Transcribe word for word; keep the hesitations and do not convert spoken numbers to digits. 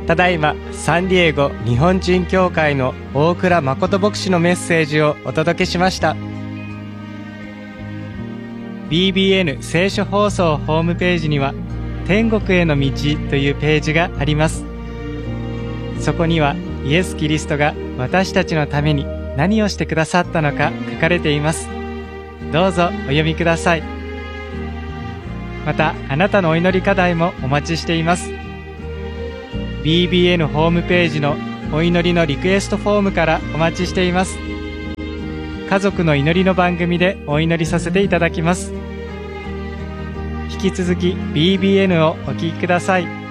ただいまサンディエゴ日本人教会の大倉誠牧師のメッセージをお届けしました。 ビービーエヌ 聖書放送ホームページには天国への道というページがあります。そこにはイエス・キリストが私たちのために何をしてくださったのか書かれています。どうぞお読みください。またあなたのお祈り課題もお待ちしています。ビービーエヌ ホームページのお祈りのリクエストフォームからお待ちしています。家族の祈りの番組でお祈りさせていただきます。引き続き ビービーエヌ をお聞きください。